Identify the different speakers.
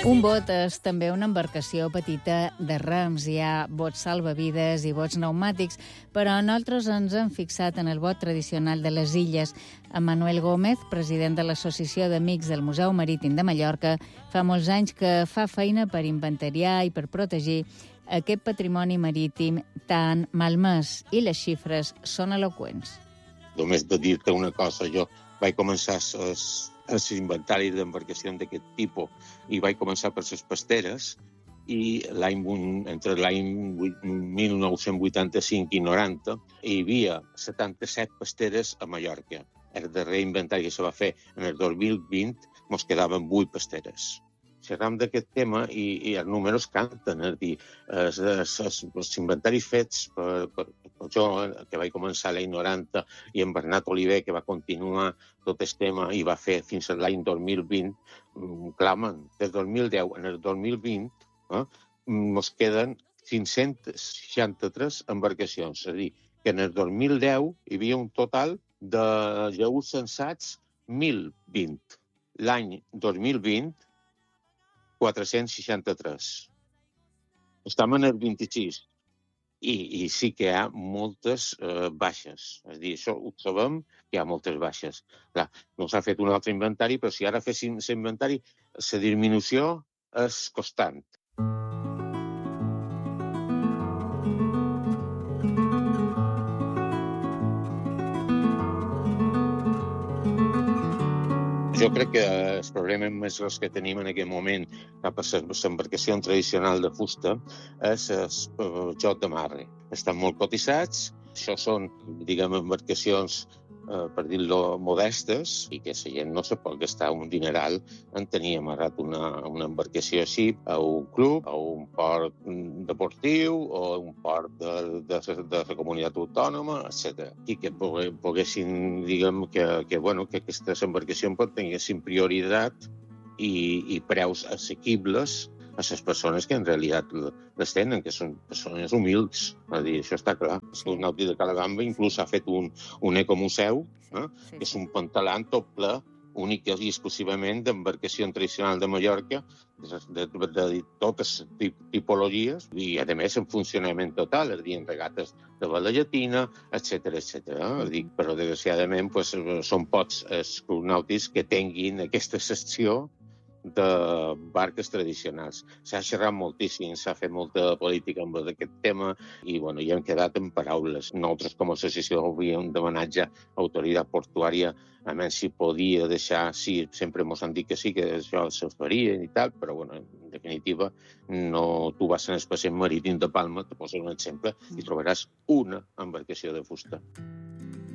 Speaker 1: Un bot és també una embarcació petita de rems. Hi ha bots salvavides i bots pneumàtics, però nosaltres ens hem fixat en el bot tradicional de les illes. En Manuel Gómez, president de l'Associació d'Amics del Museu Marítim de Mallorca, fa molts anys que fa feina per inventariar i per protegir aquest patrimoni marítim tan malmès, i les xifres són eloqüents.
Speaker 2: Només de dir-te una cosa, jo vaig començar l'inventari d'embarcacions d'aquest tipus i vaig començar per les pasteres i entre l'any 1985 i 90 hi havia 77 pasteres a Mallorca. El darrer inventari que se va fer en el 2020 ens quedaven 8 pasteres. Xerram d'aquest tema i els números canten. És a dir, els inventaris fets per jo, que vaig començar l'any 90, i en Bernat Oliver, que va continuar tot el tema i va fer fins a l'any 2020, clamen, des del 2010 en el 2020, ens queden 563 embarcacions. És a dir, que en el 2010 hi havia un total de lleus censats 1.020. L'any 2020, 463. Estem en el 26 i sí que hi ha moltes baixes. És a dir, això ho sabem, que hi ha moltes baixes. Clar, no s'ha fet un altre inventari, però si ara féssim l'inventari, la disminució és constant. Jo crec que el problema més gros que tenim en aquest moment cap a l'embarcació tradicional de fusta és el joc d'amarre. Estan molt cotitzats, això són, diguem, embarcacions, per dir-lo, modestes, i que la gent no se pot gastar un dineral en tenir amarrat una embarcació així a un club, a un port deportiu o a un port de la comunitat autònoma, etc. I que poguessin, diguem, que aquestes embarcacions tinguessin prioritat i preus assequibles a les persones que en realitat les tenen, que són persones humils. És a dir, això està clar. El Club Nàutic de Calagamba inclús ha fet un ecomuseu, que és un pantalant tot ple, únic i exclusivament d'embarcació tradicional de Mallorca, de totes tipologies, i a més en funcionament total, és a dir, en regates de vela llatina, etc. Però desgraciadament són pocs els clubs nàutics que tinguin aquesta secció de barques tradicionals. S'ha xerrat moltíssim, s'ha fet molta política amb aquest tema i hi hem quedat en paraules. Nosaltres, com a associació, havíem demanat ja a autoritat portuària a més si podia deixar, sí, sempre ens han dit que sí, que això se faria i tal, però en definitiva, no, tu vas en el passeig marítim de Palma, te poso un exemple, i trobaràs una embarcació de fusta.